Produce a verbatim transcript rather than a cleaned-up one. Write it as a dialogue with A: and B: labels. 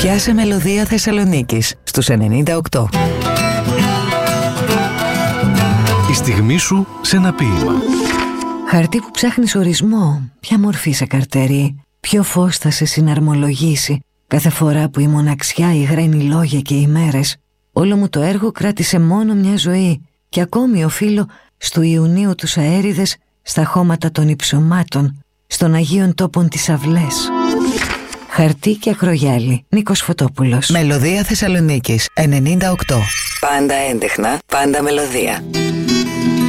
A: Πιάσε μελωδία Θεσσαλονίκης στους ενενήντα οκτώ.
B: Η στιγμή σου σε ένα ποίημα.
C: Χαρτί που ψάχνεις ορισμό. Ποια μορφή σε καρτερεί, ποιο φως θα σε συναρμολογήσει κάθε φορά που η μοναξιά υγραίνει λόγια και ημέρες. Όλο μου το έργο κράτησε μόνο μια ζωή και ακόμη οφείλω στου Ιουνίου τους αέριδες, στα χώματα των υψωμάτων, στον Αγίων Τόπων τις αυλές. Χαρτί και ακρογιάλι. Νίκος Φωτόπουλος.
A: Μελωδία Θεσσαλονίκης ενενήντα οκτώ. Πάντα έντεχνα, πάντα μελωδία.